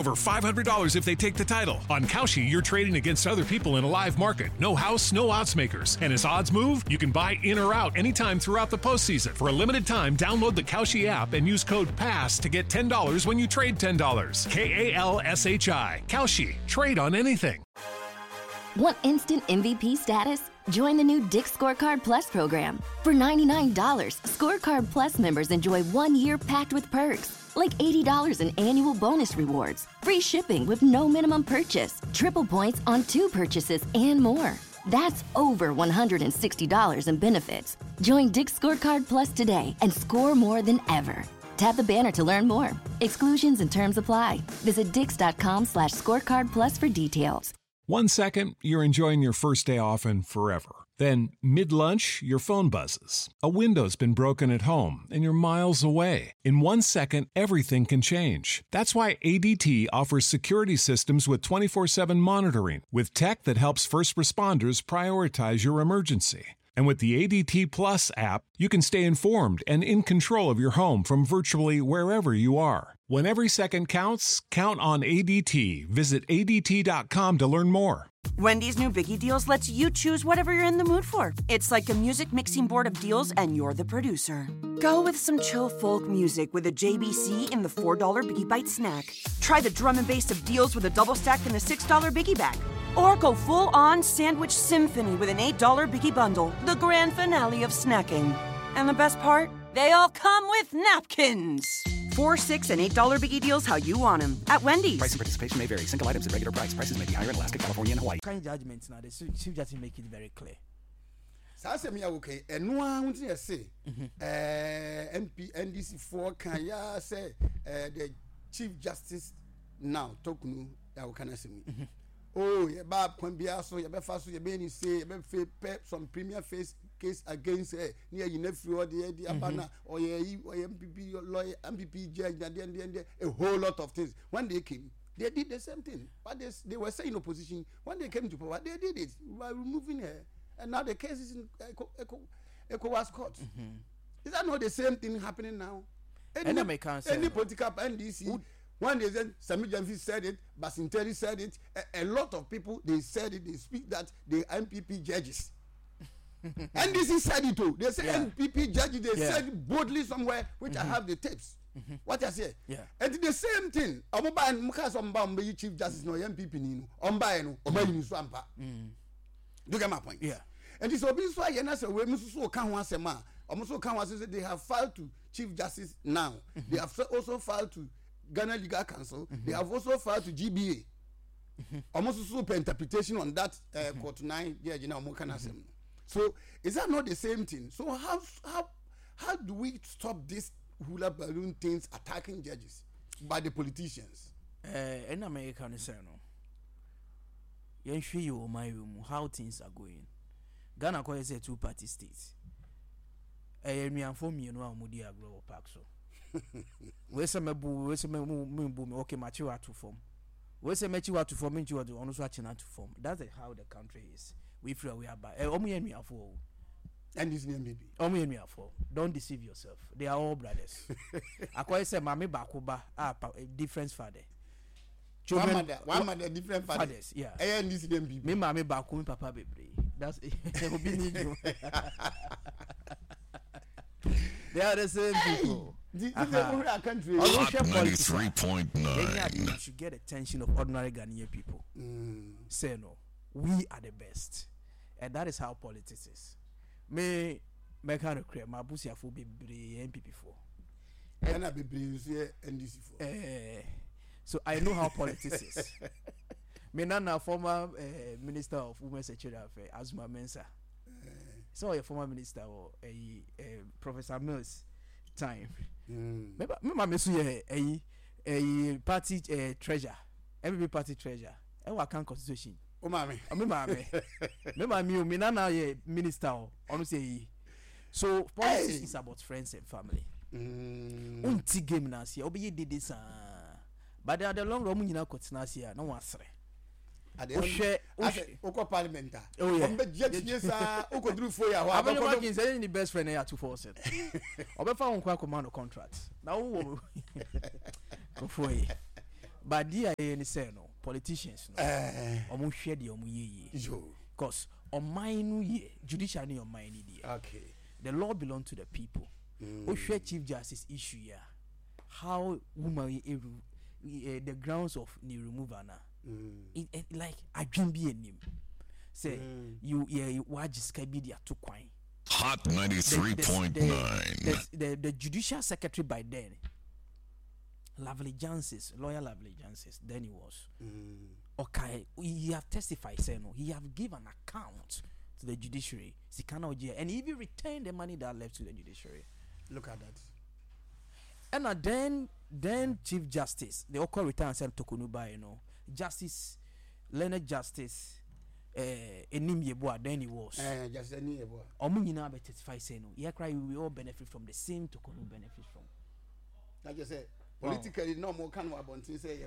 Over $500 if they take the title. On Kalshi, you're trading against other people in a live market. No house, no odds makers. And as odds move, you can buy in or out anytime throughout the postseason. For a limited time, download the Kalshi app and use code PASS to get $10 when you trade $10. KALSHI. Kalshi. Trade on anything. Want instant MVP status? Join the new Dick's Scorecard Plus program. For $99, Scorecard Plus members enjoy 1 year packed with perks, like $80 in annual bonus rewards, free shipping with no minimum purchase, triple points on 2 purchases, and more. That's over $160 in benefits. Join Dick's Scorecard Plus today and score more than ever. Tap the banner to learn more. Exclusions and terms apply. Visit dix.com/scorecard plus for details. 1 second, you're enjoying your first day off and forever. Then, mid-lunch, your phone buzzes. A window's been broken at home and you're miles away. In 1 second, everything can change. That's why ADT offers security systems with 24/7 monitoring, with tech that helps first responders prioritize your emergency. And with the ADT Plus app, you can stay informed and in control of your home from virtually wherever you are. When every second counts, count on ADT. Visit ADT.com to learn more. Wendy's new Biggie Deals lets you choose whatever you're in the mood for. It's like a music mixing board of deals, and you're the producer. Go with some chill folk music with a JBC in the $4 Biggie Bite snack. Try the drum and bass of deals with a double stack in the $6 Biggie Bag. Or go full-on sandwich symphony with an $8 Biggie Bundle, the grand finale of snacking. And the best part? They all come with napkins. $4, $6, and $8 Biggie Deals how you want them at Wendy's. Price and participation may vary. Single items at regular price. Prices may be higher in Alaska, California, and Hawaii. Kind judgments now, they should just make it very clear. Say me okay. And no one will say MP NDC4 can ya say the Chief Justice now Tokunu ya can say me. Oh, yeah, Bob Kwambia, so you better so you be say you better some premier face case against near you never the Abana or MPP lawyer, MPP judge, and a whole lot of things. When they came, they did the same thing, but they were saying opposition. When they came to power, they did it by removing her, and now the case is in ECOWAS court. Is that not the same thing happening now? Any political NDC. When they said Sami Jamfi said it, Basinteri said it, a lot of people they said it. They speak that the MPP judges. NDC said it too. They said MPP judges. They said it boldly somewhere, which I have the tapes. What I say? And the same thing. Omoba and Mukas Omba Chief Justice no MPP Nino. Omba no Omba ni Swampa. Do you get my point? Yeah. And this obvious why Yanasa we Musu can once a man. Almost can once they have filed to Chief Justice now. They have also filed to Ghana Legal Council. They have also filed to GBA. Almost super interpretation on that court 9 So is that not the same thing? So how do we stop this hula balloon things attacking judges by the politicians? In America, you show you my room how things are going. Ghana is a 2-party state. Me inform you know Mudi Agro Park so. We say me okay mature to form. We say mature to form into the honest watching to form. That's how the country is. We feel we are by me for and this name baby. Me for. Don't deceive yourself. They are all brothers. I say mami bakuba different father. One mother different fathers. Yeah. And this name baby. Me mami baku papa baby. That's it will be need you. They are the same people. This is a country. 93.9. You should get attention of ordinary Ghanaian people. Say no. We are the best. And that is how politics is. Me kind of create my busia for be MPP for. And I be NDC for. So I know how politics is. Me nana former Minister of Women's Security Affairs, Azuma Mensah. So a former minister or a Professor Mills time. Me mesu a party treasure. Every party treasure. E wa kan constitution. O mame. Me nana ye minister onu say. So politics is about friends and family. Unti game na sia obi ye did this but the long run nyina kotena sia na wasre. Oko parliamenta. Oh yeah. Oko drew for ya. I'm saying the best friend here 247. Obefa on kwa command contract. Now go for it. But dear, any say no politicians no. Omo share the omo ye. Because on mine ye judiciary on mine ye. Okay. The law belongs to the people. Share Chief Justice issue here. How woman the grounds of the removal now. Like I dream be a name. Say you watch Skypedia to coin. Hot 93.9. The judicial secretary by then, Lovely Jansis, lawyer Lovely Jansis, then he was. Okay, he have testified, say no, he have given an account to the judiciary, and he even returned the money that left to the judiciary. Look at that. And then Chief Justice, the Oko return and said Tokunuba, Justice, Leonard Justice, Enim Yeboah, then he was. Just any Yeboah. Omunina be testify say no. Yeah, cry we all benefit from the same Tokunu benefit from. Like you say, politically no more can want say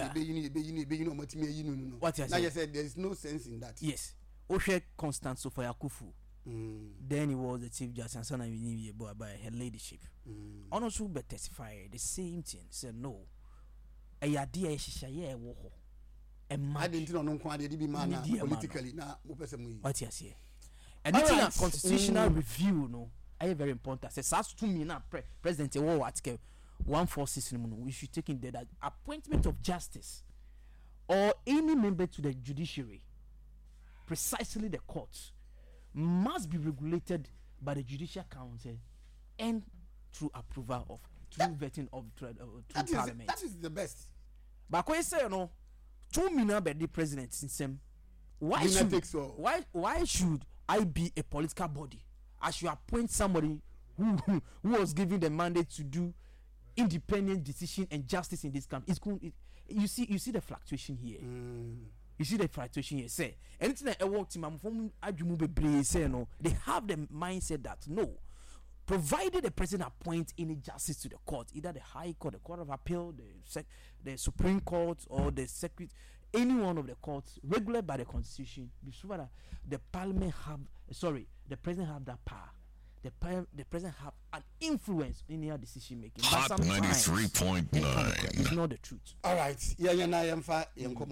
what you say? Now you said there is no sense in that. Yes. Oshe Constant Sofia Kufu. Then he was the Chief Justice and son of Yeboah by her ladyship. Also be testify the same thing. Said no. A idea shisha wo ho. I didn't know politically now. What you say? And it's a constitutional review, no. I very important. Says as to me now, President article 146. We should take in there that appointment of justice or any member to the judiciary, precisely the courts, must be regulated by the Judicial Council and through approval of vetting of through Parliament. That is the best. But when you say no. 2 million by the president since why should I be a political body? I should appoint somebody who was given the mandate to do independent decision and justice in this country. You see the fluctuation here. You see the fluctuation here. Say anything that I walk to my phone, say no. They have the mindset that no, provided the president appoints any justice to the court, either the High Court, the Court of Appeal, the Supreme Court, or the any one of the courts regulated by the Constitution, before the Parliament the president have that power. The president have an influence in their decision making. Hot 93.9. It's not the truth. All right. Yeah, I am fine.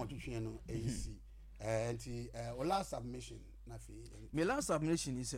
And last submission. My last submission is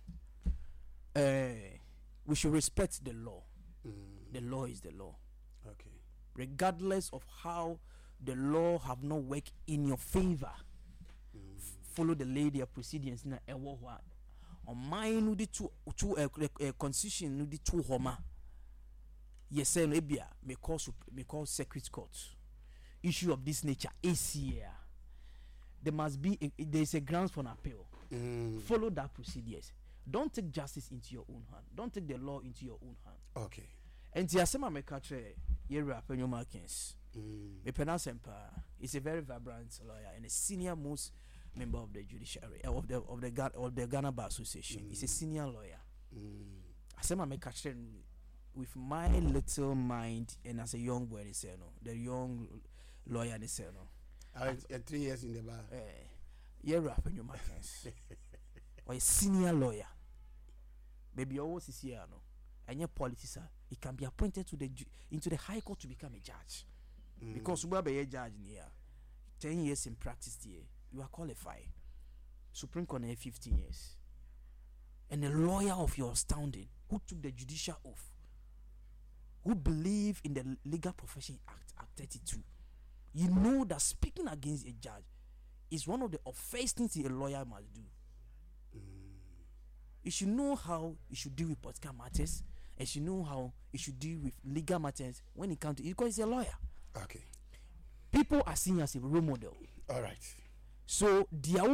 we should respect the law. The law is the law. Okay. Regardless of how the law have not worked in your favor, follow the lady of proceedings na ewo ho on mine no the two constitution no the two homa. Yes, say no bia me call circuit court issue of this nature ACA. There is a grounds for an appeal. Follow that procedures. Don't take justice into your own hand. Don't take the law into your own hand. Okay. And Tiasema Mekatre, Yera Penyo Markins, Mepenasempa is a very vibrant lawyer and a senior most member of the judiciary of the Ghana Bar Association. He's a senior lawyer. Asema Mekatre with my little mind and as a young boy, the young lawyer, 3 years in the bar. Yera Penyo Markins. Or a senior lawyer. Baby always is here, no. And your politician, he can be appointed into the High Court to become a judge. Because we are a judge here. 10 years in practice here, you are qualified. Supreme Court 15 years. And a lawyer of your standing who took the judicial oath, who believe in the Legal Profession Act 32. You know that speaking against a judge is one of the first things a lawyer must do. You should know how you should deal with political matters, and you should know how you should deal with legal matters when it comes to it, because he's a lawyer. Okay. People are seen as a role model. All right. So,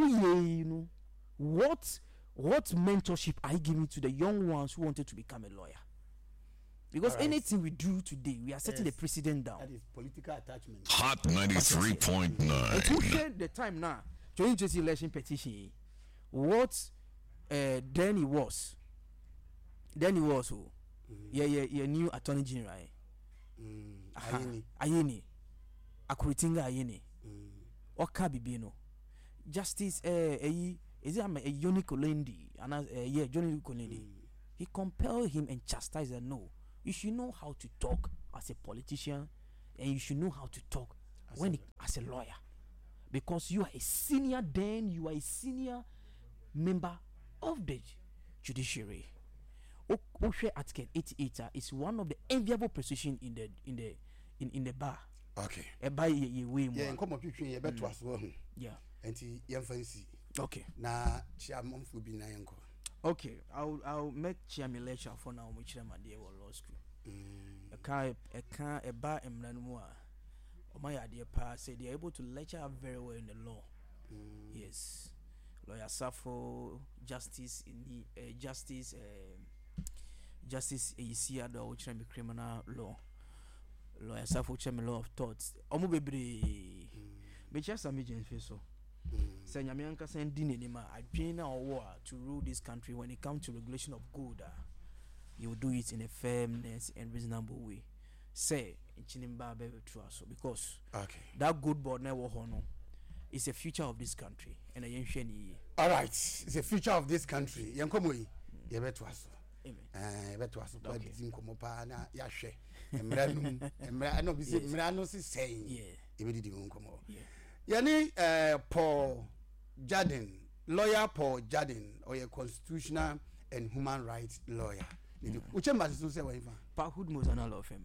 what mentorship are you giving to the young ones who wanted to become a lawyer? Because anything we do today, we are setting the precedent down. That is political attachment. Hot 93.9. And to share the time now, during this election petition, what then he was who? Yeah, new Attorney General. Ayeni. Akuritinga Ayeni. Oka Bibino. Justice is it a unique Olendi? Johnny Olendi. He compelled him and chastised her. No, you should know how to talk as a politician, and you should know how to talk as a lawyer, because you are a senior, then you are a senior member of the judiciary. Article 88 is one of the enviable positions in the bar. Okay. A bar yeah, come up you better as well. Yeah. And fancy. Okay. Na chairman will be nine. Okay, I'll make chairman lecture for now, which I'm at the law school. A bar and Mranua. My idea pass say they're able to lecture very well in the law. Yes. Lawyer Safo, justice in the justice ACA, which is criminal law. Lawyer Safo, chairman law of thoughts. Omo bebre. Me just some agency so. Say Nyamianka send dinema adwena or to rule this country when it comes to regulation of good. You will do it in a fairness and reasonable way. Say in Chinimba so because that good board never honor is the future of this country and all right, it's the future of this country. Yankomo ye beto aso. Amen. Beto aso pa di nkomo pa na ya hwe. Emra no bi se emra no se saying. Yeah. E be di nkomo. Yeah. Yani Paul Jardine, lawyer Paul Jardine, or a constitutional and human rights lawyer. Which embassy to say what if Parkwood Mozana law firm.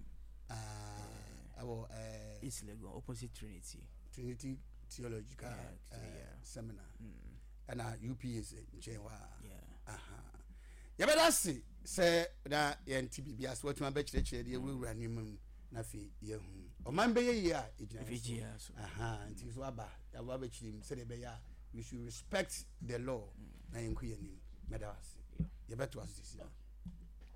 It's legal opposite Trinity Theological Seminar. And UPS yeah, but that's it. Say that NTB as what my bachelor we will run him nafi ye hu. O man be ye ya and so aba ya wa be chim say be ya we should respect the law na yenku yenim. Medasi. You better was this.